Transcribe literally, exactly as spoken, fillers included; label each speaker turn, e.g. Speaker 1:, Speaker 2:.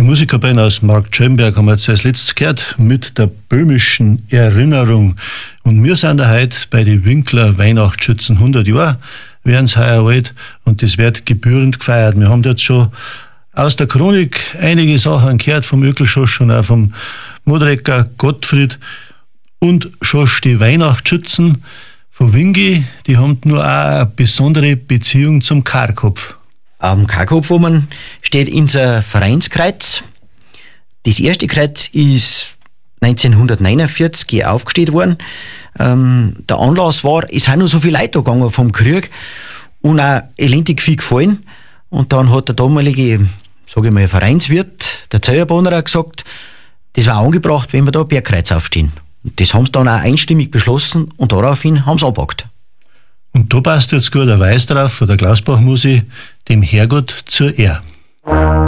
Speaker 1: Musikerband aus Marktschellenberg haben wir jetzt als letztes gehört mit der böhmischen Erinnerung. Und wir sind da heute bei den Winkler Weihnachtsschützen. hundert Jahre werden sie heuer alt und das wird gebührend gefeiert. Wir haben dort schon aus der Chronik einige Sachen gehört, vom Ökelschosch und auch vom Modrecker Gottfried. Und Schosch, die Weihnachtsschützen von Wingi, die haben nur auch eine besondere Beziehung zum Karkopf.
Speaker 2: Am Karkopf oben steht unser Vereinskreuz. Das erste Kreuz ist neunzehnhundertneunundvierzig aufgestellt worden. Ähm, der Anlass war, es sind noch so viele Leute da gegangen vom Krieg und auch elendig viel gefallen. Und dann hat der damalige, sage ich mal, Vereinswirt, der Zeuerbonner, gesagt, das war angebracht, wenn wir da Bergkreuz aufstehen. Und das haben sie dann auch einstimmig beschlossen und daraufhin haben sie angepackt.
Speaker 1: Und da passt jetzt gut ein Weiß drauf von der Klausbach-Musik, dem Herrgott zur Ehre.